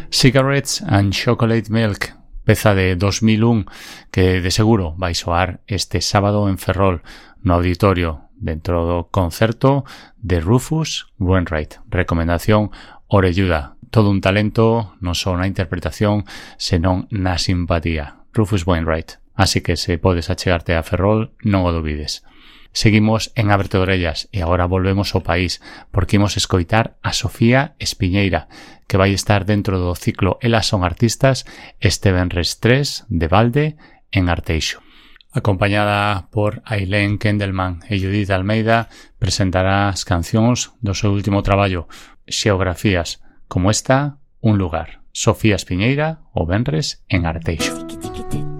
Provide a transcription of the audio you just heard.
Cigarettes and Chocolate Milk, peza de 2001 que de seguro vai soar este sábado en Ferrol no auditorio dentro do concerto de Rufus Wainwright. Recomendación orelluda, todo un talento non só na interpretación senón na simpatía. Rufus Wainwright, así que se podes achegarte a Ferrol non o dubides. Seguimos en Ábrete de Orellas e agora volvemos ao país porque imos escoitar a Sofía Espiñeira, que vai estar dentro do ciclo Elas son artistas este venres 3 de balde en Arteixo. Acompañada por Ailén Kendelman e Judith Almeida, presentará as cancións do seu último traballo, Xeografías, como esta, Un lugar. Sofía Espiñeira, o venres en Arteixo.